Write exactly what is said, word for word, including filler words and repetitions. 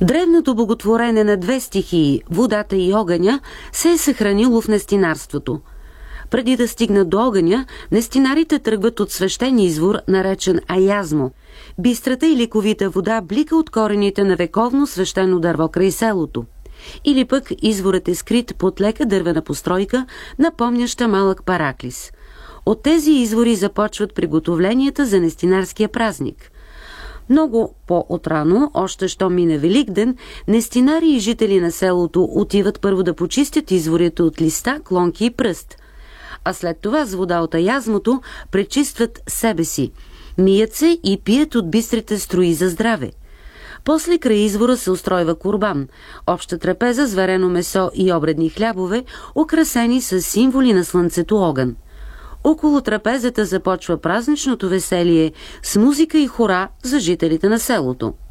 Древното боготворене на две стихии, водата и огъня, се е съхранило в нестинарството. Преди да стигнат до огъня, нестинарите тръгват от свещен извор, наречен Аязмо. Бистрата и лековита вода блика от корените на вековно свещено дърво край селото. Или пък изворът е скрит под лека дървена постройка, напомняща малък параклис. От тези извори започват приготовленията за нестинарския празник. Много по-отрано, още що мине Великден, нестинари и жители на селото отиват първо да почистят изворите от листа, клонки и пръст, а след това с вода от аязмото пречистват себе си, мият се и пият от бистрите строи за здраве. После край извора се устройва курбан, обща трапеза с варено месо и обредни хлябове, украсени с символи на слънцето огън. Около трапезата започва празничното веселие с музика и хора за жителите на селото.